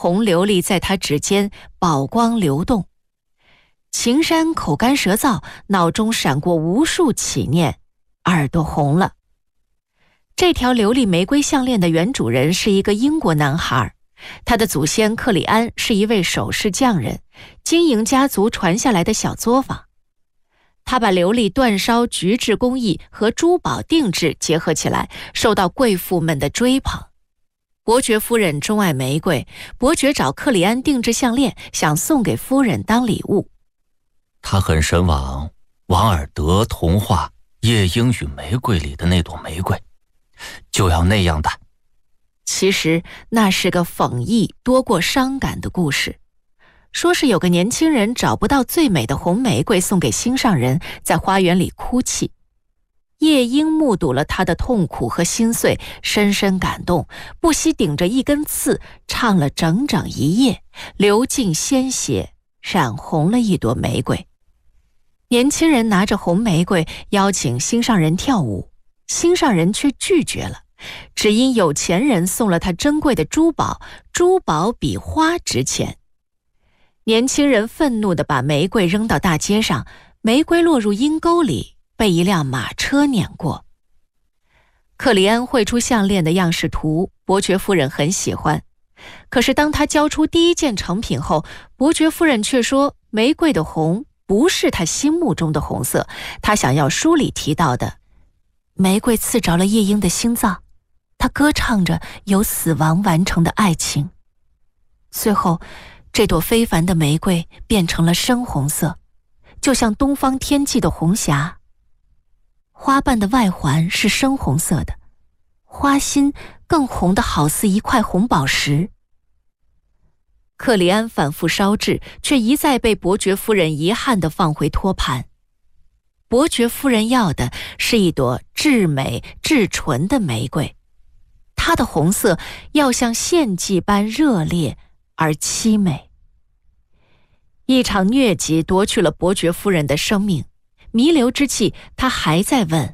红琉璃在他指尖宝光流动。秦山口干舌燥，脑中闪过无数起念，耳朵红了。这条琉璃玫瑰项链的原主人是一个英国男孩，他的祖先克里安是一位首饰匠人，经营家族传下来的小作坊。他把琉璃煅烧焗制工艺和珠宝定制结合起来，受到贵妇们的追捧。伯爵夫人钟爱玫瑰，伯爵找克里安定制项链，想送给夫人当礼物。 他很神往王尔德童话《夜莺与玫瑰》里的那朵玫瑰，就要那样的。 其实那是个讽意多过伤感的故事，说是有个年轻人找不到最美的红玫瑰送给心上人，在花园里哭泣。夜莺目睹了他的痛苦和心碎，深深感动，不惜顶着一根刺唱了整整一夜，流尽鲜血，染红了一朵玫瑰。年轻人拿着红玫瑰邀请心上人跳舞，心上人却拒绝了，只因有钱人送了他珍贵的珠宝，珠宝比花值钱。年轻人愤怒地把玫瑰扔到大街上，玫瑰落入阴沟里，被一辆马车碾过。克里安绘出项链的样式图，伯爵夫人很喜欢。可是当他交出第一件成品后，伯爵夫人却说玫瑰的红不是他心目中的红色，他想要书里提到的。玫瑰刺着了夜莺的心脏，他歌唱着由死亡完成的爱情。最后这朵非凡的玫瑰变成了深红色，就像东方天际的红霞。花瓣的外环是深红色的，花心更红得好似一块红宝石。克里安反复烧制，却一再被伯爵夫人遗憾地放回托盘。伯爵夫人要的是一朵至美至纯的玫瑰，它的红色要像献祭般热烈而凄美。一场疟疾夺去了伯爵夫人的生命，弥留之际，他还在问：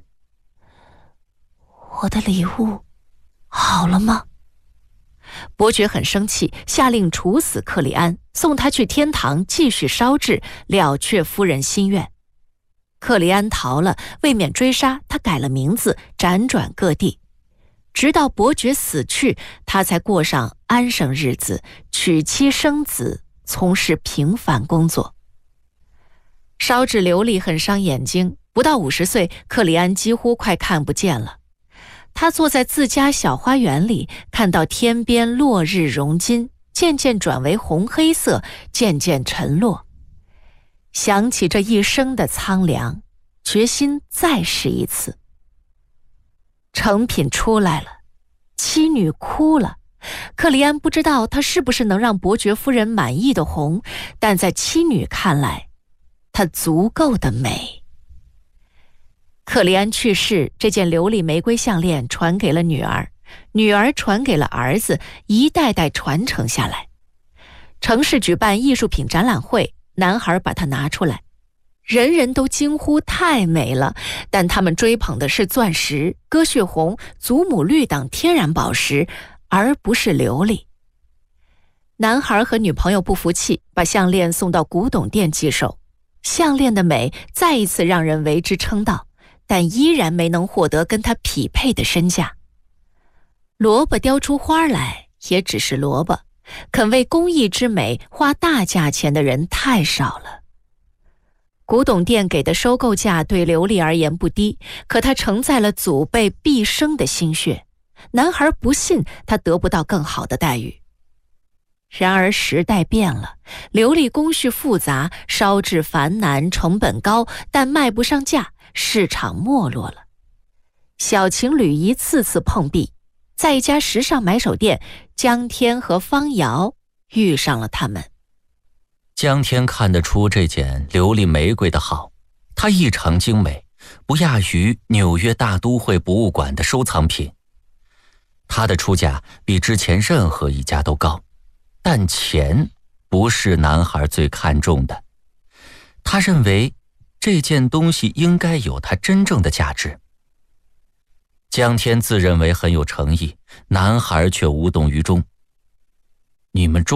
我的礼物好了吗？伯爵很生气，下令处死克里安，送他去天堂继续烧制，了却夫人心愿。克里安逃了，为免追杀，他改了名字，辗转各地。直到伯爵死去，他才过上安生日子，娶妻生子，从事平凡工作。烧制琉璃很伤眼睛，不到50岁，克里安几乎快看不见了。他坐在自家小花园里，看到天边落日融金，渐渐转为红黑色，渐渐沉落。想起这一生的苍凉，决心再试一次。成品出来了，妻女哭了。克里安不知道他是不是能让伯爵夫人满意的红，但在妻女看来，它足够的美。克里安去世，这件琉璃玫瑰项链传给了女儿，女儿传给了儿子，一代代传承下来。城市举办艺术品展览会，男孩把它拿出来，人人都惊呼太美了，但他们追捧的是钻石、鸽血红、祖母绿等天然宝石，而不是琉璃。男孩和女朋友不服气，把项链送到古董店寄售。项链的美再一次让人为之称道，但依然没能获得跟它匹配的身价。萝卜雕出花来，也只是萝卜，肯为工艺之美花大价钱的人太少了。古董店给的收购价对琉璃而言不低，可它承载了祖辈毕生的心血。男孩不信他得不到更好的待遇。然而时代变了，琉璃工序复杂，烧制繁难，成本高，但卖不上价，市场没落了。小情侣一次次碰壁，在一家时尚买手店，江天和方瑶遇上了他们。 江天看得出这件琉璃玫瑰的好，它异常精美，不亚于纽约大都会博物馆的收藏品。它的出价比之前任何一家都高，但钱不是男孩最看重的。他认为这件东西应该有它真正的价值。江天自认为很有诚意，男孩却无动于衷。你们